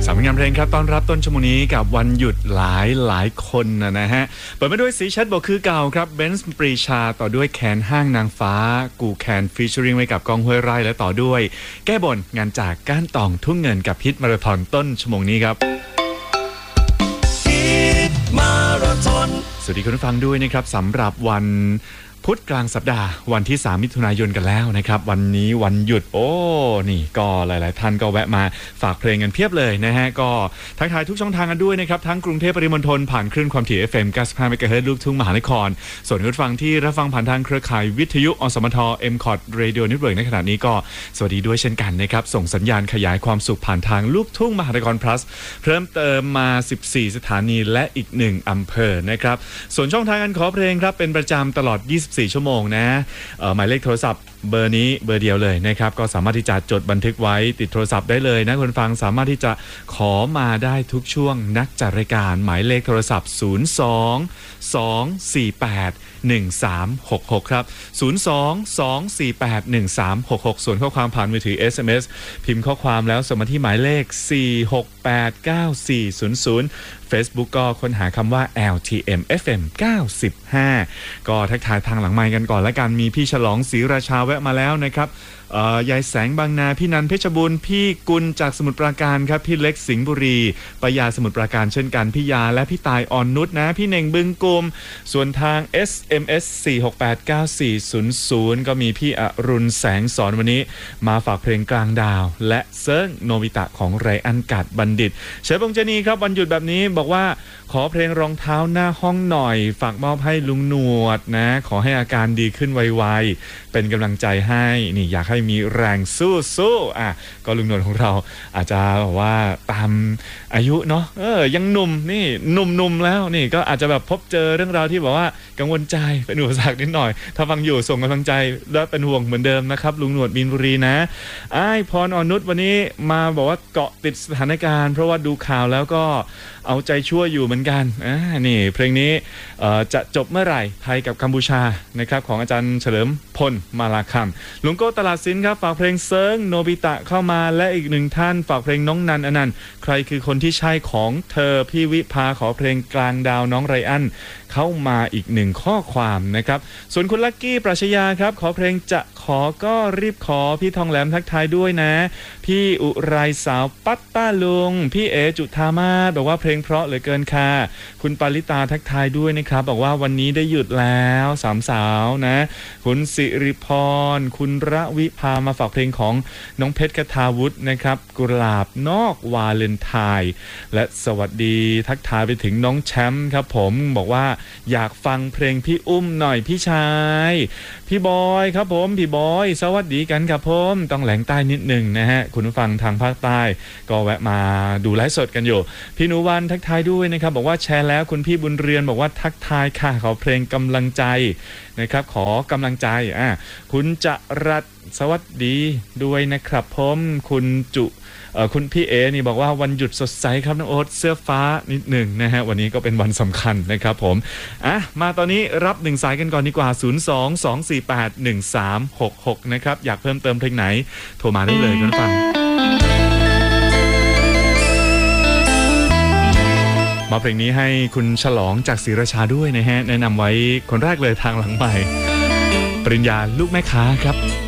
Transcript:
สามงานเพลงครับต้อนรับต้นชั่วโมงนี้กับวันหยุดหลายคนนะฮะเปิดมาด้วยสีชัดบอกคือเก่าครับเบนซ์ปรีชาต่อด้วยแคนห้างนางฟ้ากูแคนฟีเจอริงไว้กับกองห้วยไร่และต่อด้วยแก้บนงานจากก้านตองทุ่งเงินกับฮิตมาราธอนต้นชั่วโมงนี้ครับฮิตมาราธอนสวัสดีคุณผู้ฟังด้วยนะครับสำหรับวันพุธกลางสัปดาห์วันที่3มิถุนายนกันแล้วนะครับวันนี้วันหยุดนี่ก็หลายๆท่านก็แวะมาฝากเพลงกันเพียบเลยนะฮะก็ทักทายทุกช่องทางกันด้วยนะครับทั้งกรุงเทพปริมณฑลผ่านคลื่นความถี่ FM 95 MHz ลูกทุ่งมหานครส่วนคุณผู้ฟังที่รับฟังผ่านทางเครือข่ายวิทยุอสมท MCOT Radio Network ในขณะนี้ก็สวัสดีด้วยเช่นกันนะครับส่งสัญญาณขยายความสุขผ่านทางลูกทุ่งมหานคร plus เพิ่มเติมมา14สถานีและอีก1อำเภอนะครับส่วนช่องทางการขอเพลงครับเป็นประจำตลอด24ชั่วโมงนะหมายเลขโทรศัพท์เบอร์นี้เบอร์เดียวเลยนะครับก็สามารถที่จะจดบันทึกไว้ติดโทรศัพท์ได้เลยนะคุณฟังสามารถที่จะขอมาได้ทุกช่วงนักจัดรายการหมายเลขโทรศัพท์02-248-1366ครับ02-248-1366ส่วนข้อความผ่านมือถือ SMS พิมพ์ข้อความแล้วส่งมาที่หมายเลข4689400 Facebook ก็ค้นหาคำว่า LTM FM 95ก็ทักทายทางหลังไมค์กันก่อนและกันมีพี่ฉลองศรีราชาแวะมาแล้วนะครับยายแสงบางนาพี่นันเพชรบุญพี่กุลจากสมุทรปราการครับพี่เล็กสิงห์บุรีปยาสมุทรปราการเช่นกันพี่ยาและพี่ตายอ่อนนุชนะพี่เน่งบึงกุมส่วนทาง SMS 4689400ก็มีพี่อรุณแสงสอนวันนี้มาฝากเพลงกลางดาวและเซิร์งโนบิตะของไรอันกัดบัณฑิตเชฟบงเจนีครับวันหยุดแบบนี้บอกว่าขอเพลงรองเท้าหน้าห้องหน่อยฝากมอบให้ลุงหนวดนะขอให้อาการดีขึ้นไวๆเป็นกำลังใจให้นี่อยากให้มีแรงสู้ก็ลุงหนวดของเราอาจจะบอกว่าตามอายุเนาะยังหนุ่มนี่หนุ่มแล้วนี่ก็อาจจะแบบพบเจอเรื่องราวที่บอกว่ากังวลใจเป็นอุปสรรคนิดหน่อยถ้าฟังอยู่ส่งกำลังใจและเป็นห่วงเหมือนเดิมนะครับลุงหนวดบินบุรีนะอ้ายพรอ่อนนุชวันนี้มาบอกว่าเกาะติดสถานการณ์เพราะว่าดูข่าวแล้วก็เอาใจช่วยอยู่เหมือนกันนี่เพลงนี้จะจบเมื่อไหร่ไทยกับกัมพูชานะครับของอาจารย์เฉลิมพลมาลาคำลุงโก้ตลาดสินครับฝากเพลงเซิร์งโนบิตะเข้ามาและอีกหนึ่งท่านฝากเพลงน้องนันอนันต์ใครคือคนที่ใช่ของเธอพี่วิภาขอเพลงกลางดาวน้องไรอันเข้ามาอีกหนึ่งข้อความนะครับส่วนคุณลักกี้ปรัชญาครับขอเพลงจะขอก็รีบขอพี่ทองแหลมทักทายด้วยนะพี่อุไรสาวปัตตาลุงพี่เอจุธามาศบอกว่าเพลงเพราะเหลือเกินค่ะคุณปาริตาทักทายด้วยนะครับบอกว่าวันนี้ได้หยุดแล้วสามสาวนะคุณสิริพรคุณระวิภามาฝากเพลงของน้องเพชรคทาวุฒินะครับกุหลาบนอกวาเลนไทน์และสวัสดีทักทายไปถึงน้องแชมป์ครับผมบอกว่าอยากฟังเพลงพี่อุ้มหน่อยพี่ชายพี่บอยครับผมพี่บอยสวัสดีกันครับผมต้องแหลงใต้นิดหนึ่งนะฮะคุณผู้ฟังทางภาคใต้ก็แวะมาดูไลฟ์สดกันอยู่พี่นุวันทักทายด้วยนะครับบอกว่าแชร์แล้วคุณพี่บุญเรือนบอกว่าทักทายค่ะขอเพลงกำลังใจนะครับขอกำลังใจคุณจรัสสวัสดีด้วยนะครับผมคุณพี่เอนี่บอกว่าวันหยุดสดใสครับน้องโอ๊ตเสื้อฟ้านิดหนึ่งนะฮะวันนี้ก็เป็นวันสำคัญนะครับผมมาตอนนี้รับ1สายกันก่อนดีกว่า02-248-1366นะครับอยากเพิ่มเติมเพลงไหนโทรมาได้เลยคุณฟังมาเพลงนี้ให้คุณฉลองจากศรีราชาด้วยนะฮะแนะนำไว้คนแรกเลยทางหลังใหม่ปริญญาลูกแม่ค้าครับ